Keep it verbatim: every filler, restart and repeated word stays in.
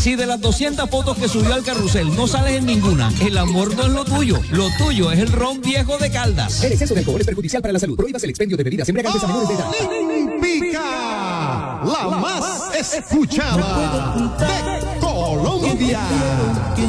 Si de las doscientas fotos que subió al carrusel no sales en ninguna, el amor no es lo tuyo. Lo tuyo es el ron viejo de Caldas. El exceso de alcohol es perjudicial para la salud. Prohíbas el expendio de bebidas embriagantes a menores de edad. Olímpica, la más escuchada de Colombia.